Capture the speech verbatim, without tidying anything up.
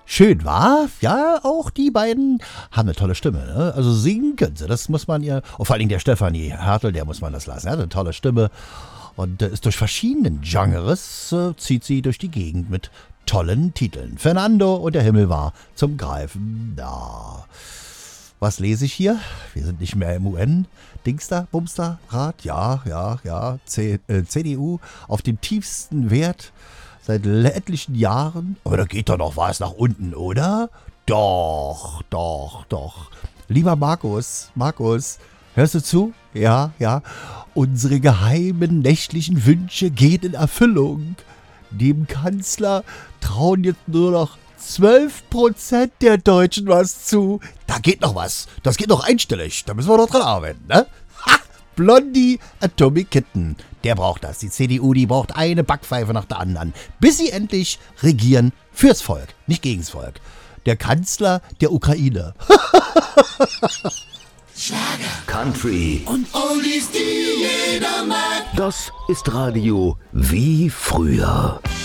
Schön, war? Ja, auch die beiden haben eine tolle Stimme. Ne? Also singen können sie, das muss man ihr, und vor allem der Stefanie Hertel, der muss man das lassen. Er hat eine tolle Stimme und äh, ist durch verschiedenen Genres, äh, zieht sie durch die Gegend mit tollen Titeln. Fernando und der Himmel war zum Greifen. Ja. Was lese ich hier? Wir sind nicht mehr im U N. Dingster, Bumster, Rat? Ja, ja, ja. C, äh, C D U auf dem tiefsten Wert seit etlichen Jahren. Aber da geht doch noch was nach unten, oder? Doch, doch, doch. Lieber Markus, Markus, hörst du zu? Ja, ja. Unsere geheimen nächtlichen Wünsche gehen in Erfüllung. Dem Kanzler trauen jetzt nur noch zwölf Prozent der Deutschen was zu. Da geht noch was. Das geht noch einstellig. Da müssen wir doch dran arbeiten, ne? Ha! Blondie Atomic Kitten. Der braucht das. Die C D U, die braucht eine Backpfeife nach der anderen. Bis sie endlich regieren fürs Volk, nicht gegens Volk. Der Kanzler der Ukraine. Schlager, Country und Oldies, die jeder mag. Das ist Radio wie früher.